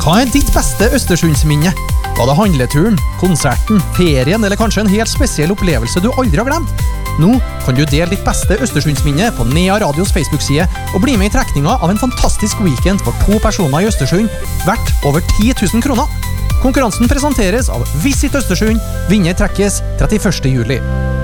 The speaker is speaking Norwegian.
Hva er ditt beste Østersundsminne? Var det handleturen, konserten, ferien eller kanskje en helt spesiell opplevelse du aldri har glemt? Nå kan du dele ditt beste Østersundsminne på Nea Radios Facebook-side og bli med i trekninga av en fantastisk weekend for 2 personer i Østersund, verdt over 10 000 kroner. Konkurransen presenteres av Visit Østersund, vinner trekkes 31. juli.